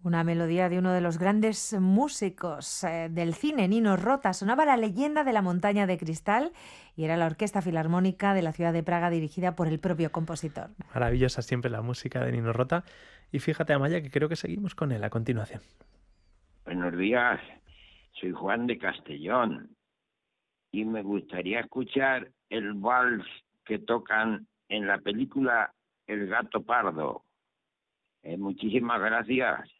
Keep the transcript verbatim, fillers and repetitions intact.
Una melodía de uno de los grandes músicos eh, del cine, Nino Rota. Sonaba La leyenda de la montaña de cristal y era la Orquesta Filarmónica de la ciudad de Praga dirigida por el propio compositor. Maravillosa siempre la música de Nino Rota. Y fíjate, Amaya, que creo que seguimos con él a continuación. Buenos días, soy Juan de Castellón y me gustaría escuchar el vals que tocan en la película El gato pardo. Eh, muchísimas gracias.